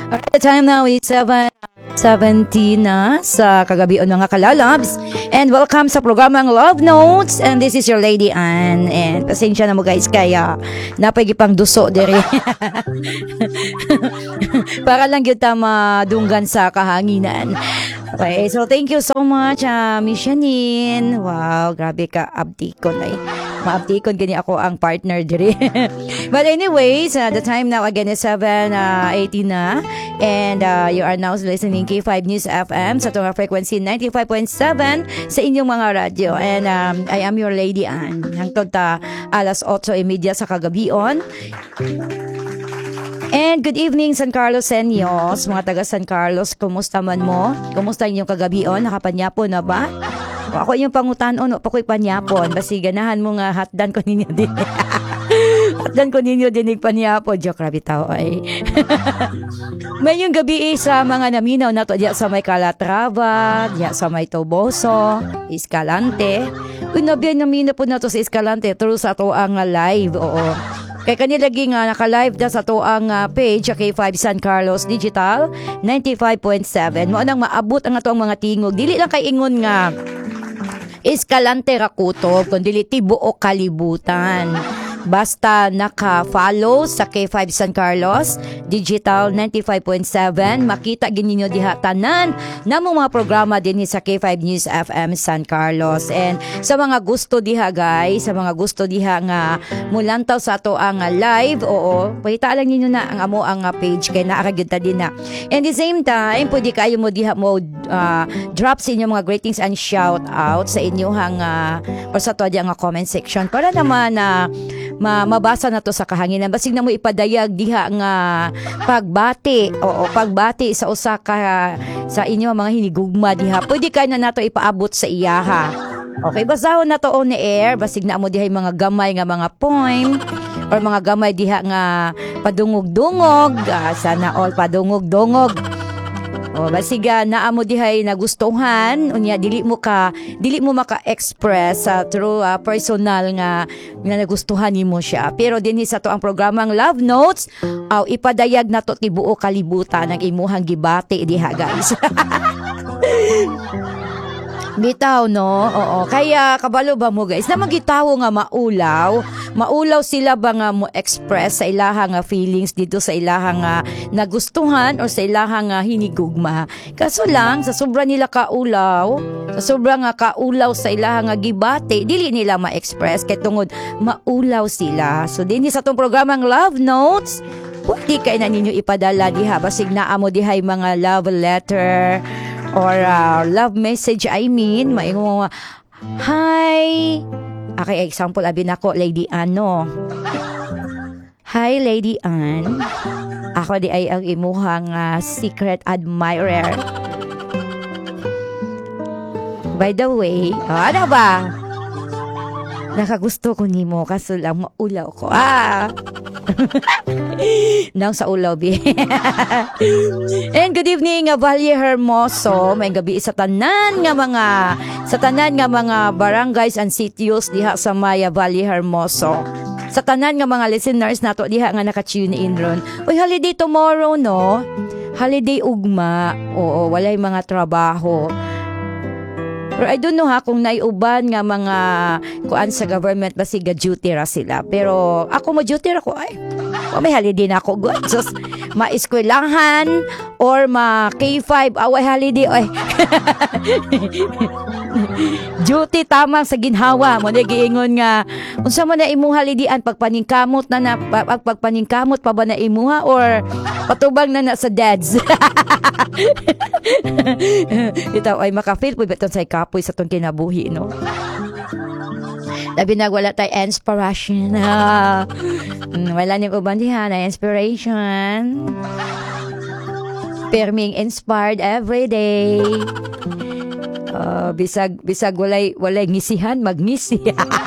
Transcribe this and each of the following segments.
Alright, the time now is 7:17 na sa kagabi mga kalalabs. And welcome sa programang Love Notes. And this is your Lady Ann. And pasensya na mo guys, kaya napagipang duso diri. Para lang yun madunggan sa kahanginan. Okay, so thank you so much, Miss Janine. Wow, grabe ka, abdikon ay. Maabdikon gani ako ang partner diri. But anyways, the time now again is 7:18 na. And you are now listening K5 News FM sa tunga frequency 95.7 sa inyong mga radyo. And I am your Lady Ann. Hangtod ta alas 8:30 sa kagabion. And good evening San Carlos Senyos, mga taga San Carlos, kumusta man mo? Kumusta inyong kagabion? Nakapanyapon na ba? O ako yung pangutanon, o pa ko'y panyapon. Basi ganahan mo nga hatdan ko ninyo din. Hatdan ko ninyo din panyapon. Joke, rabi tao ay. May yung gabi sa mga naminaw na to, diya sa may Calatrava, diya sa may Toboso, Escalante. Uy, naminaw po na to sa Escalante, through sa to ang live, oo. Kaya kanilagi nga naka-live na sa to ang page K5 San Carlos Digital 95.7. Mo nang maabot ang ato ang mga tingog. Dili lang kay ingon nga Escalante ra kutob, kundi tibuok kalibutan. Basta naka-follow sa K5 San Carlos Digital 95.7, makita gininyo diha tanan namong mga programa din sa K5 News FM San Carlos. And sa mga gusto diha guys, sa mga gusto diha nga mulantaw sa ato ang live, oo, pahita lang ninyo na ang amo ang page kay naaragid ta din na. And the same time, pwede kayo mo diha mo drop sa inyong mga greetings and shout out sa inyong or sa to ang comment section para naman na mabasa na to sa kahanginan. Basig na mo ipadayag diha nga pagbati, oo, pagbati sa usa ka sa inyo mga hinigugma diha. Pwede kayo na nato ipaabot sa iyaha. Okay, basahon na to on the air. Basig na mo diha mga gamay nga mga poem or mga gamay diha nga padungog-dungog. Sana all padungog-dungog. O basiga naamo dihay nagustuhan unya dili mo maka-express through personal nga nagustuhan nimo siya, pero dinhi sa to ang programang Love Notes ipadayag na to tibuo kalibutan ang imuhang gibati diha guys. Bitaw no, oo. Kaya kabalo ba mo guys na magitawo nga maulaw sila ba nga mo express sa ilahang feelings dito sa ilahang nagustuhan o sa ilahang hinigugma. Kaso lang sa sobra nila kaulaw, sa sobra nga kaulaw sa ilahang gibate, dili nila ma-express kay tungod maulaw sila. So dinhi sa tong programang Love Notes, pwede kay na ninyo ipadala diha basig naa mo dihay mga love letter or love message. I mean, maingon hi. Okay, example abi nako Lady Ann no. Hi Lady Ann. Ako di ay ang imuhang secret admirer. By the way, ano ba? Nakagusto ko nimo kaso lang maulaw ko. Nang sa ulaw bi. And good evening Valle Hermoso. May gabi sa tanan nga mga barangays and sitios diha sa Maya Valle Hermoso. Sa tanan nga mga listeners nato diha nga naka-tune in ron. Uy, holiday tomorrow no. Holiday ugma. Oo, walay mga trabaho. Pero I don't know kung naiuban nga mga kuan sa government basiga duty ra sila. Pero ako mo duty ra ko ay. May holiday na ako. Good. So, ma-eskwelahan or ma-K5 away holiday ay. Duty tamang sa ginhawa mo na giingon nga unsa man na imong holidayan pagpaningkamot pagpaningkamot pa ba na imuha or patubang na sa dads. Ito ay maka-feel po beton sa kapoy sa tong kinabuhi no. Labi na wala tay inspiration. Wala ni uban diha na inspiration. Perming inspired every day. Bisag walay ngisihan magngisi.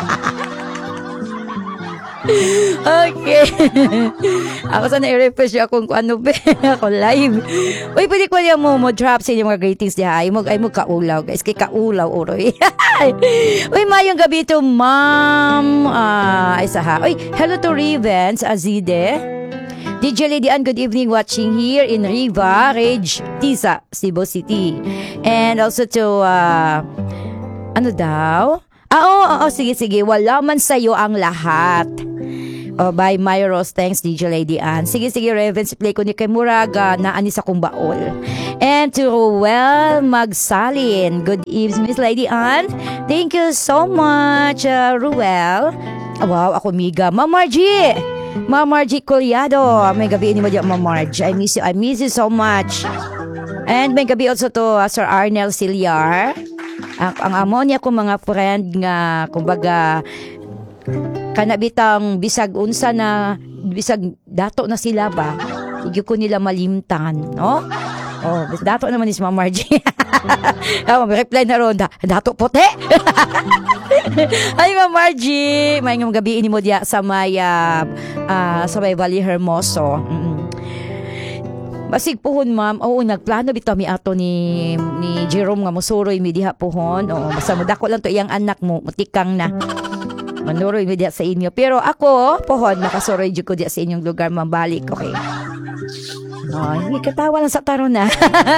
Okay. Ako sana i-refresh akong ano ba ako live. Uy, pwede ko niya mo drop sa inyong mga greetings diha. Ay mo kaulaw guys. Kay kaulaw uroy. Uy, mayong gabi to ma'am. Uy, hello to Revens Azide. DJ Lady Ann, good evening, watching here in Riva, Rage, Tisa, Cebu City. And also to, ano daw? Oo, sige, wala man sa'yo ang lahat. By Myros, thanks DJ Lady Ann. Sige, Ravens, play ko ni kay Muraga na ani sa kong baol. And to Ruel Magsalin, good evening, Miss Lady Ann. Thank you so much, Ruel. Wow, ako miga. Ma'am Margie Collado. May gabi ni mo dyan, Ma'am Margie. I miss you so much. And may gabi also to Sir Arnel Siliar. Ang ammonia ko mga friend nga, kumbaga, kanabitang bisag unsa na bisag dato na sila ba hindi ko nila malimtan, no? Dato naman is Ma'am Margie. Reply na ron dato puti. Ay Ma'am Margie, may ngam gabi ini mo diya sa may Valley Hermoso. Basig puhon ma'am. Nagplano bitaw mi ato ni Jerome nga mosuroy mi diha puhon. Basta mo dako lang to iyang anak mo mutikang na. Manuroy mi diya sa inyo. Pero ako, pohon, nakasuroy dyan ko diya sa inyong lugar, mabalik, okay? Hindi katawa lang sa taro na.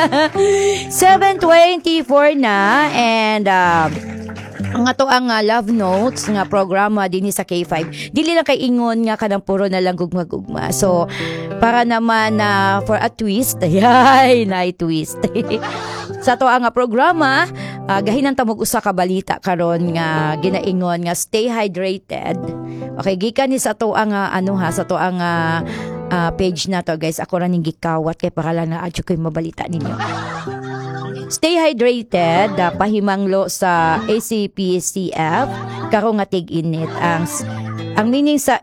7:24 na, and ang ato ang love notes nga programa din sa K5. Dili lang kay ingon nga kanang puro na lang gugma-gugma. So, para naman for a twist, twist. Sa to ang programa, gahinan tamog usa ka balita karon nga ginaingon nga stay hydrated. Okay, gikan ni sa to ang sa to ang page na to, guys. Ako ra ning gikawat kay para lang na adyo koy mabalita ninyo. Stay hydrated, pahimanglo sa ACPCF karong nga tig-init. Ang meaning sa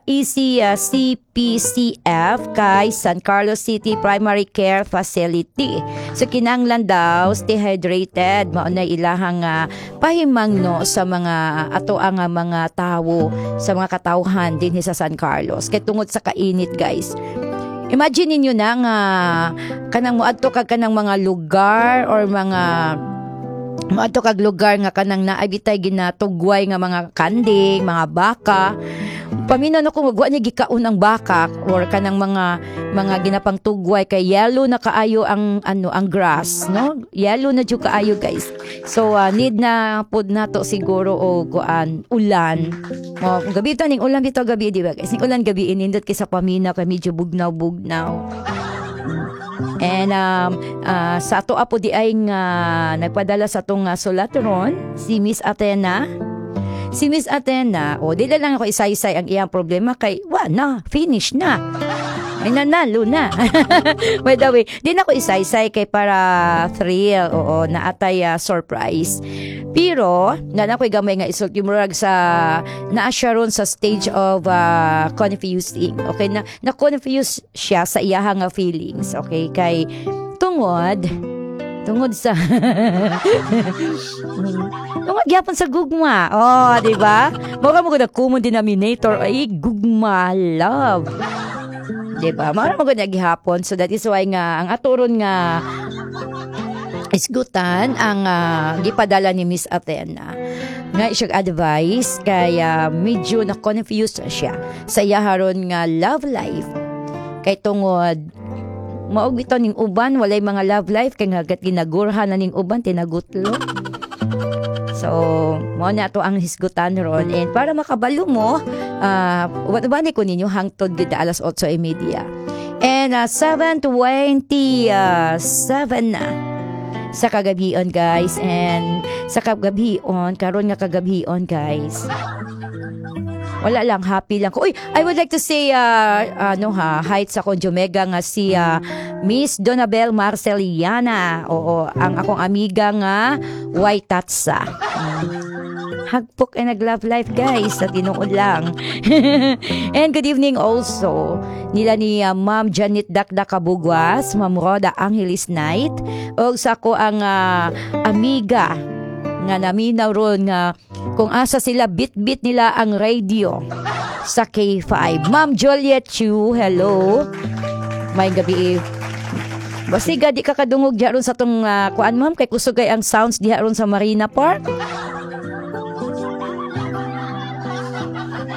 ECCPCF kay San Carlos City Primary Care Facility. So kinanglan daw stay hydrated, mao na ilahang pahimangno sa mga ato ang mga tawo, sa mga katawhan din sa San Carlos kay tungod sa kainit, guys. Imagine niyo na nga kanang moadto kag kanang mga lugar or mga moadto kag lugar nga kanang naabitay ginatugway nga mga kanding, mga baka. Paminaw na kung magwa niya gikaon ang baka or kanang mga ginapang tugway kay yellow na kaayo ang grass, no? Yellow na jud kaayo, guys. So need na pud nato siguro o ulan. Mo gabi ta ning ulan bitaw gabi, di ba, guys? Ning ulan gabi inindot kay sa paminaw kay medyo bugnaw. And sa ato apo di ay nga nagpadala sa tong sulatron si Miss Athena. Dili lang ako isaysay ang iyang problema kay finish na. Ay nanalo na. By the way, di na ako isaysay kay para thrill, naatay surprise. Pero, na ko'y gamay nga isult yung murag sa na-assure ron sa stage of confusing. Okay, na-confuse siya sa iyahang feelings. Okay, kay tungod sa tungod gyapon sa gugma. Di ba? Mura mo na common denominator ay gugma, love. Di ba? Mura mo na gihapon. So that is why nga ang aturon nga isgutan ang gipadala ni Miss Athena nga siyang advice kaya medyo na-confused siya sa iyaharon nga love life kay tungod maog bitaw ning uban walay mga love life kay nga ginagurhan na ning uban tinagutlo. So mo na to ang hisgutan ron, and para makabalo mo watubani ko ninyo hangtod gid alas 8:30 and 7:27 na sa kagabion, guys. And sa kagabion, karon nga kagabion, guys, wala lang, happy lang ko. Uy, I would like to say hi sa konjumega nga si Miss Donabel Marceliana. Ang akong amiga nga Waitatsa. Hagpok ay nag-love life, guys, sa tinuod lang. And good evening also nila ni Ma'am Janet Dakda Kabugwas, Ma'am Roda Angelis Knight, o sa ko ang amiga nga naminaw ron nga kung asa sila bit-bit nila ang radio sa K5. Ma'am Juliet Chu, hello. May gabi. Basiga di ka kadungog diha ron sa tong kuan, ma'am, kay kusugay ang sounds diha ron sa Marina Park.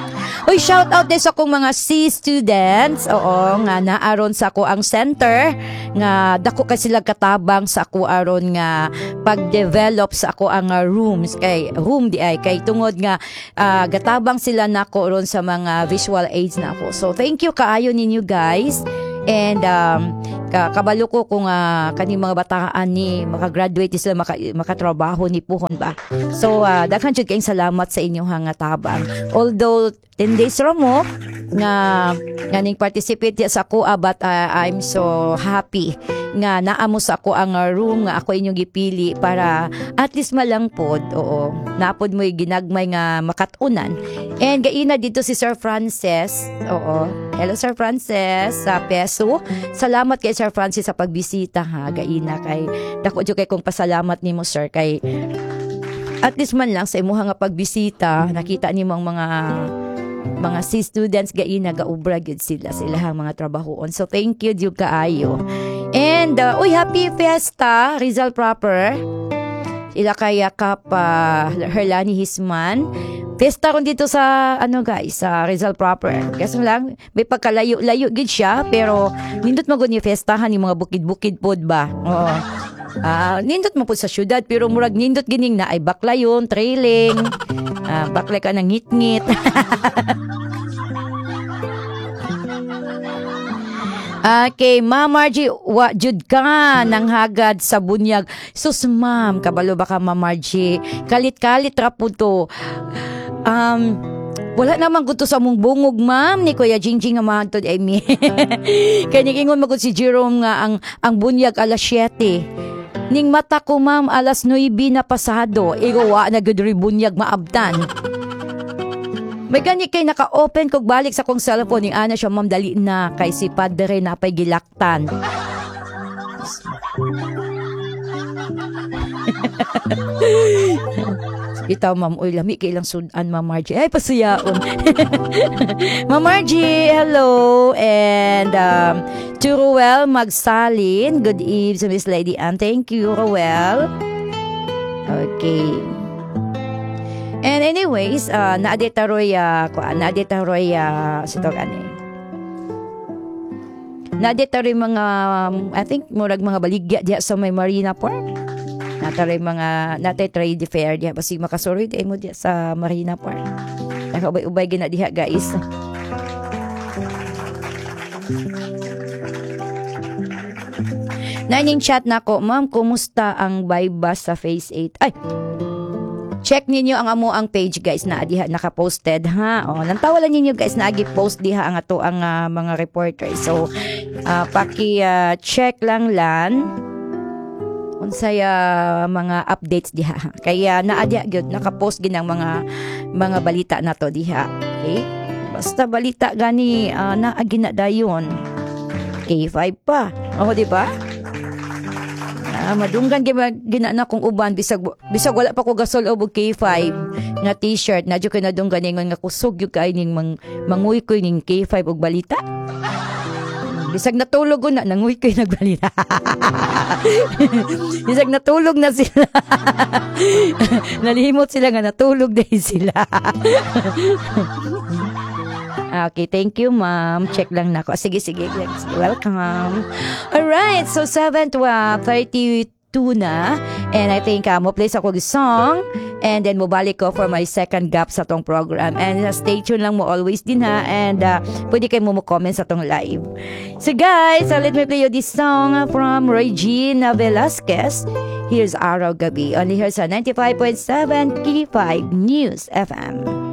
Uy, shout out din sa akong mga C students. Oo, nga naaron sa ako ang center nga dako kay sila katabang sa ako aron nga pag-develop sa ako ang rooms kay room di ay kay tungod nga gatabang sila nako ron sa mga visual aids na ako. So thank you kaayo ninyo guys. And kabalo ko kung kaning mga bataan ni makagraduate sila makatrabaho ni puhon ba. So daghan jud kayong salamat sa inyong hangatabang. Although 10 days ra mo nga ning participate sa ako but I'm so happy nga naamo sa ako ang room nga ako inyong gipili para at least malang pod. Oo, napod mo ginagmay nga makatunan. And gaina dito si Sir Francis. Oo. Hello Sir Francis sa Peso. Salamat kay Sir Francis sa pagbisita ha. Gaina kay dako jud kay kong pasalamat nimo sir kay at least man lang sa imuha nga pagbisita nakita nimo ang mga C students gaina gaubra gyud sila sa ilahang mga trabahoon. So thank you jud kaayo. And happy fiesta Rizal proper. Ila kay Kap Herlani Hisman. Fiesta ron dito sa guys sa Rizal proper. Kasi lang may pagkalayo-layo gid siya pero nindot mo gud ni fiestahan ni mga bukid-bukid pod ba. Oo. Nindot mo po sa syudad pero murag nindot gining na ay baklayon, trailing. Baklay ka ng ngit-ngit. Okay, Ma'am Margie, wa jud ka nang hagad sa bunyag. Sus, ma'am, kabalo ba ka, Ma'am Margie? Kalit-kalit ra po to. Wala naman gusto sa mong bungog, ma'am, ni Kuya Jingjing nga mahantod, I mean. Kaya ingon magod si Jerome nga ang bunyag alas 7. Ning mata ko, ma'am, alas 9 na pasado. Igawa na gud ri bunyag maabtan. May ganyan kay naka-open kog balik sa kong cellphone ning ana siya ma'am dali na kay si padre na pay gilaktan. Itaw ma'am oy lami kay lang sudan Ma'am Margie. Ay pasiyaon. Ma'am Margie, hello and to Ruel Magsalin. Good evening to Miss Lady Ann. Thank you Ruel. Okay. And anyways, naadetaroy mga I think murag mga baligya diha sa may Marina Park. Nataroy mga trade fair diha basig makasuroy di mo diha sa Marina Park. Nakabay-ubay gina diha guys. Naning chat nako, ma'am, kumusta ang bypass sa Phase 8? Ay, check ninyo ang amo ang page guys na diha naka-posted ha. Nantawalan ninyo guys na agi-post diha ang ato ang mga reporters. So check lang unsay mga updates diha ha. Kaya naa diha gyud naka-post ginang mga balita nato diha. Okay? Basta balita gani naa gina dayon. K5 pa. Di ba? Madunggan ginana kong uban bisag wala pa ko gasol o K5 nga t-shirt na jud kay nadunggan ningon nga kusog yung kay ning manguy ko ning K5 og balita. Bisag natulog na nanguy ko nagbalita. Bisag natulog na sila. Nalihimot sila nga natulog dahil sila. Okay, thank you, ma'am. Check lang na ako. Sige. Welcome. Alright, so 7:32 na. And I think mo play ako yung song. And then mobalik ko for my second gap sa tong program. And stay tuned lang mo always din ha. And pwede kayo mo comment sa tong live. So guys, let me play you this song from Regina Velasquez. Here's Araw Gabi. Only here sa 95.7 K5 News FM.